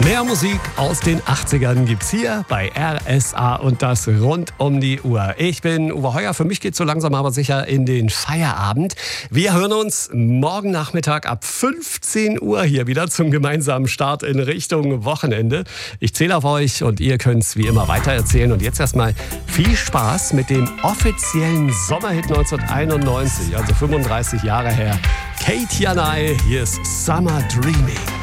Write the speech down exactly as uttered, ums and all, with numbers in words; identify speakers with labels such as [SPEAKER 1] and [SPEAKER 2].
[SPEAKER 1] Mehr Musik aus den achtzigern gibt's hier bei R S A und das rund um die Uhr. Ich bin Uwe Heuer, für mich geht's so langsam aber sicher in den Feierabend. Wir hören uns morgen Nachmittag ab fünfzehn Uhr hier wieder zum gemeinsamen Start in Richtung Wochenende. Ich zähle auf euch und ihr könnt's wie immer weitererzählen. Und jetzt erstmal viel Spaß mit dem offiziellen Sommerhit neunzehnhunderteinundneunzig, also fünfunddreißig Jahre her. Kate Janai, hier ist Summer Dreaming.